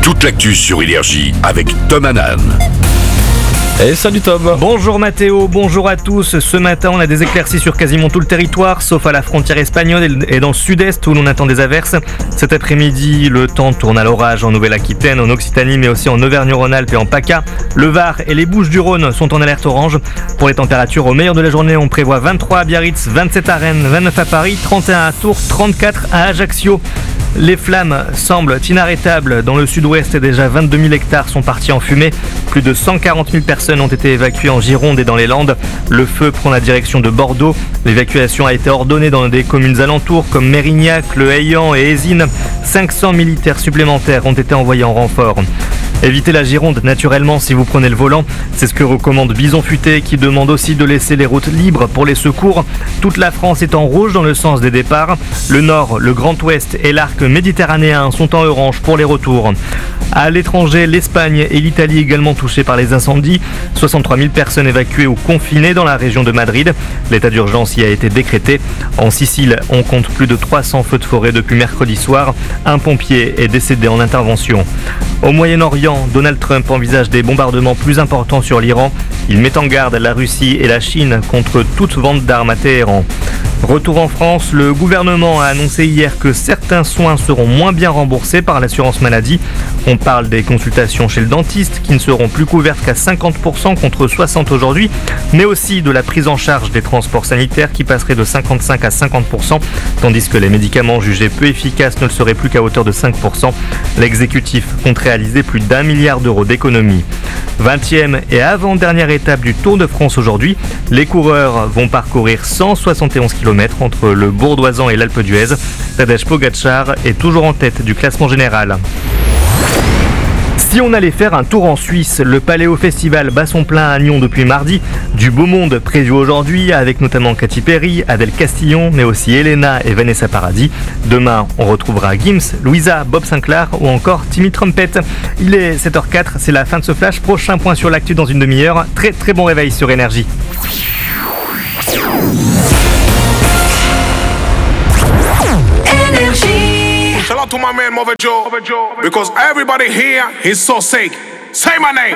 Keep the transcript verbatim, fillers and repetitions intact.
Toute l'actu sur Énergie avec Tom Hanan. Et salut Tom. Bonjour Mathéo, bonjour à tous. Ce matin, on a des éclaircies sur quasiment tout le territoire, sauf à la frontière espagnole et dans le sud-est où l'on attend des averses. Cet après-midi, le temps tourne à l'orage en Nouvelle-Aquitaine, en Occitanie, mais aussi en Auvergne-Rhône-Alpes et en PACA. Le Var et les Bouches-du-Rhône sont en alerte orange. Pour les températures, au meilleur de la journée, on prévoit vingt-trois à Biarritz, vingt-sept à Rennes, vingt-neuf à Paris, trente et un à Tours, trente-quatre à Ajaccio. Les flammes semblent inarrêtables. Dans le sud-ouest, déjà vingt-deux mille hectares sont partis en fumée. Plus de cent quarante mille personnes ont été évacuées en Gironde et dans les Landes. Le feu prend la direction de Bordeaux. L'évacuation a été ordonnée dans des communes alentours comme Mérignac, Le Haillan et Ézines. cinq cents militaires supplémentaires ont été envoyés en renfort. Évitez la Gironde naturellement si vous prenez le volant. C'est ce que recommande Bison Futé qui demande aussi de laisser les routes libres pour les secours. Toute la France est en rouge dans le sens des départs. Le Nord, le Grand Ouest et l'arc méditerranéen sont en orange pour les retours. À l'étranger, l'Espagne et l'Italie également touchées par les incendies. soixante-trois mille personnes évacuées ou confinées dans la région de Madrid. L'état d'urgence y a été décrété. En Sicile, on compte plus de trois cents feux de forêt depuis mercredi soir. Un pompier est décédé en intervention. Au Moyen-Orient, Donald Trump envisage des bombardements plus importants sur l'Iran. Il met en garde la Russie et la Chine contre toute vente d'armes à Téhéran. Retour en France, le gouvernement a annoncé hier que certains soins seront moins bien remboursés par l'assurance maladie. On parle des consultations chez le dentiste qui ne seront plus couvertes qu'à cinquante pour cent contre soixante pour cent aujourd'hui, mais aussi de la prise en charge des transports sanitaires qui passerait de cinquante-cinq à cinquante pour cent, tandis que les médicaments jugés peu efficaces ne le seraient plus qu'à hauteur de cinq pour cent. L'exécutif compte réaliser plus d'un milliard d'euros d'économies. vingtième et avant-dernière étape du Tour de France aujourd'hui. Les coureurs vont parcourir cent soixante et onze kilomètres entre le Bourdoisan et l'Alpe d'Huez. Tadej Pogačar est toujours en tête du classement général. Si on allait faire un tour en Suisse, le Paléo Festival bat son plein à Nyon depuis mardi. Du beau monde prévu aujourd'hui avec notamment Katy Perry, Adèle Castillon, mais aussi Elena et Vanessa Paradis. Demain, on retrouvera Gims, Louisa, Bob Sinclair ou encore Timmy Trumpet. Il est sept heures quatre, c'est la fin de ce flash. Prochain point sur l'actu dans une demi-heure. Très très bon réveil sur Énergie. Shout out to my man Mother Joe, because everybody here is so sick. Say my name.